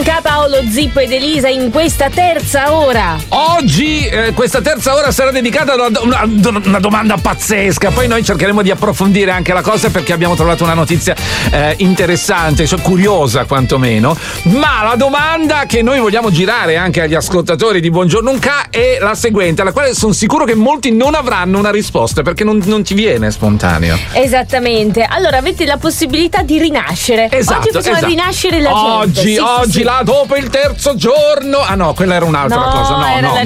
K, Paolo, Zippo ed Elisa in questa terza ora. Oggi questa terza ora sarà dedicata a una domanda pazzesca. Poi noi cercheremo di approfondire anche la cosa, perché abbiamo trovato una notizia interessante, curiosa quantomeno. Ma la domanda che noi vogliamo girare anche agli ascoltatori di Buongiorno Unca è la seguente, alla quale sono sicuro che molti non avranno una risposta, perché non ti viene spontaneo. Esattamente. Allora avete la possibilità di rinascere. Esatto, oggi possiamo rinascere la gente. Oggi là dopo il terzo giorno. Ah no, quella era un'altra cosa.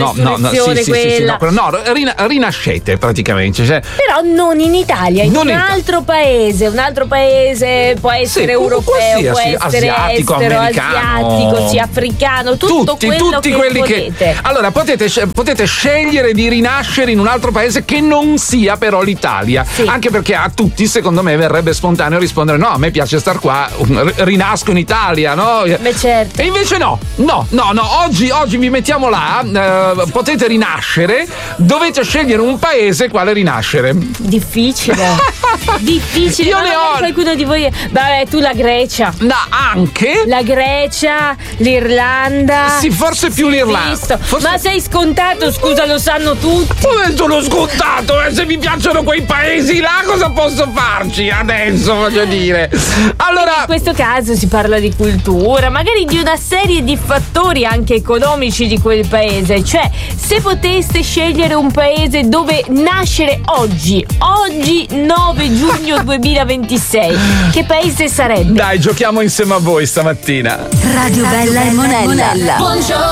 Rinascete praticamente. Però non in Italia, in un altro paese. Un altro paese può essere europeo, può essere asiatico, estero, americano, asiatico, africano, tutti quelli che allora potete scegliere di rinascere in un altro paese che non sia però l'Italia. Sì. Anche perché a tutti, secondo me, verrebbe spontaneo rispondere: no, a me piace star qua, rinasco in Italia, no? Beh, certo. E invece no, oggi vi mettiamo là, potete rinascere, dovete scegliere un paese quale rinascere. Difficile. Io ne ho. Qualcuno di voi, vabbè, tu la Grecia. No, anche la Grecia, l'Irlanda. Sì, forse più l'Irlanda. Ma sei scontato, scusa, lo sanno tutti. Come sono scontato? Se mi piacciono quei paesi là, cosa posso farci adesso, voglio dire? Allora, in questo caso si parla di cultura, magari di una serie di fattori anche economici di quel paese. Cioè, se poteste scegliere un paese dove nascere oggi 9 giugno 2026, che paese sarebbe? Dai, giochiamo insieme a voi stamattina. Radio Bella e Monella. Buongiorno.